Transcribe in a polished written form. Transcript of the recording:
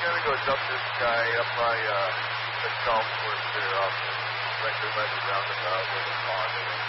gonna go dump this guy up by the golf course there off the Record Levy roundabout with a pond in it.